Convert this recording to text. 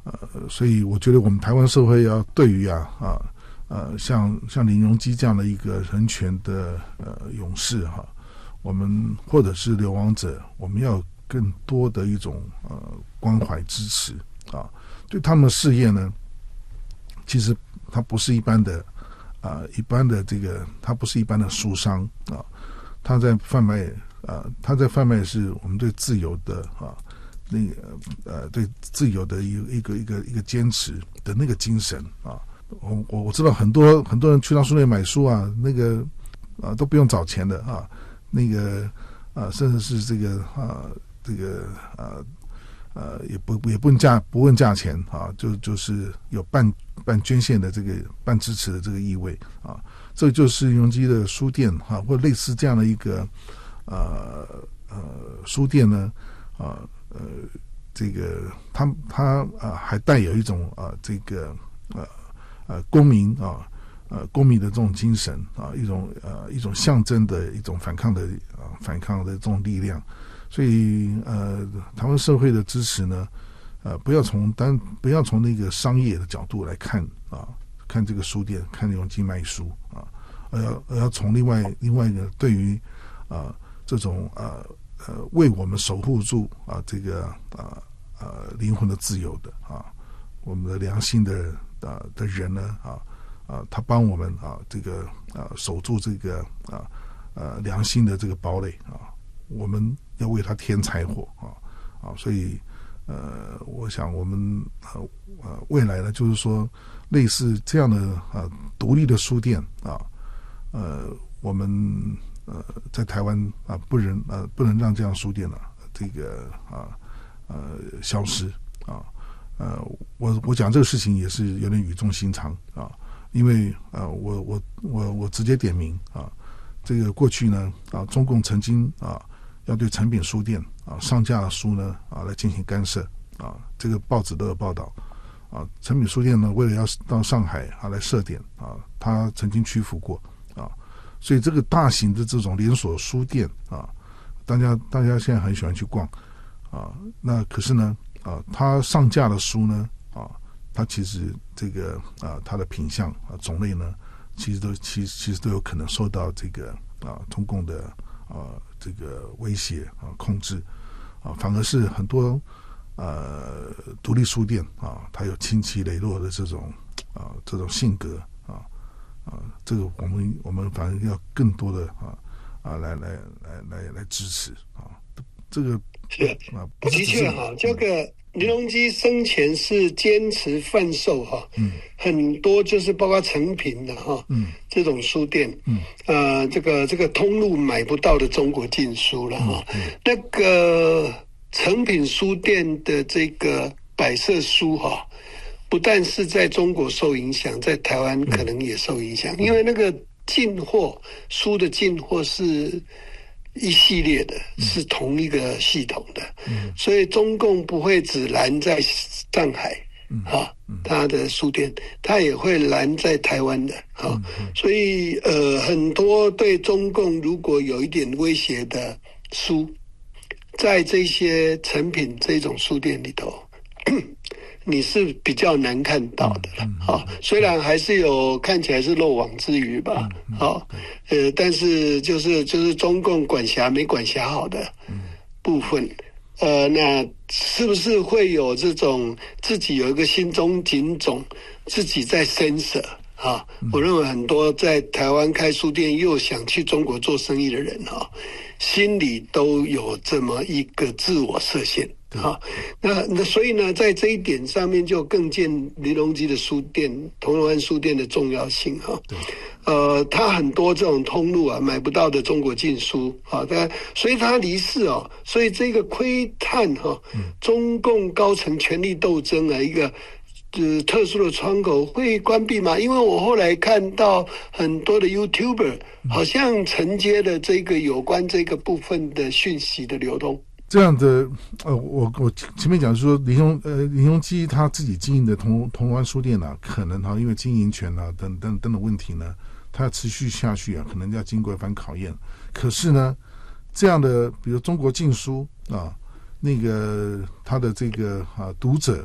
所以我觉得我们台湾社会要对于像林荣基这样的一个人权的勇士哈，我们或者是流亡者，我们要有更多的一种关怀支持啊。对他们的事业呢，其实他不是一般的他不是一般的书商啊，他在贩卖是我们对自由的对自由的一个坚持的那个精神啊。我知道很多人去到书店买书啊，那个都不用找钱的啊，那个甚至是也不问价钱啊，就是有办捐献的这个办支持的这个意味啊。这就是林荣基的书店哈，或类似这样的一个书店呢这个他还带有一种公民的这种精神啊，一种象征的一种反抗的这种力量。所以台湾社会的支持呢，不要从那个商业的角度来看看这个书店，看林荣基卖书啊，而要从另外一个对于这种为我们守护住这个灵魂的自由的我们的良心的人呢他帮我们这个守住这个良心的这个堡垒我们要为他添柴火所以我想我们未来呢，就是说类似这样的独立的书店我们在台湾不能让这样书店这个消失我讲这个事情也是有点语重心长因为我直接点名这个过去呢中共曾经要对诚品书店上架的书呢来进行干涉这个报纸都有报道诚品书店呢为了要到上海来设点他曾经屈服过所以这个大型的这种连锁书店大家现在很喜欢去逛那可是呢他上架的书呢它其实这个它的品项种类呢其实都有可能受到这个中共的这个威胁控制反而是很多独立书店它有清奇磊落的这种性格这个我们反正要更多的来支持这个是的确这个林荣基生前是坚持贩售很多就是包括诚品的这种书店这个通路买不到的中国禁书了那个诚品书店的这个摆设书不但是在中国受影响，在台湾可能也受影响，因为那个进货书的进货是一系列的，是同一个系统的，所以中共不会只拦在上海他的书店，他也会拦在台湾的所以很多对中共如果有一点威胁的书，在这些成品这种书店里头你是比较难看到的虽然还是有看起来是漏网之鱼吧但是就是中共管辖没管辖好的部分那是不是会有这种自己有一个心中警种，自己在censor我认为很多在台湾开书店又想去中国做生意的人心里都有这么一个自我设限那所以呢，在这一点上面就更见林荣基的书店铜锣湾书店的重要性他很多这种通路买不到的中国禁书所以他离世所以这个窥探中共高层权力斗争一个特殊的窗口会关闭吗？因为我后来看到很多的 YouTuber 好像承接了这个有关这个部分的讯息的流通。 这样的我前面讲说林荣基他自己经营的铜锣湾书店可能因为经营权等的问题呢，他要持续下去可能要经过一番考验。可是呢，这样的比如中国禁书那个他的这个读者